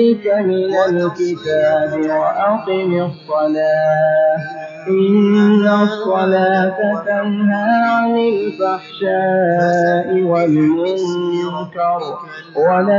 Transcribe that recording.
من الكتاب وأقم الصلاة إن الصلاة تنهى عن الفحشاء والمنكر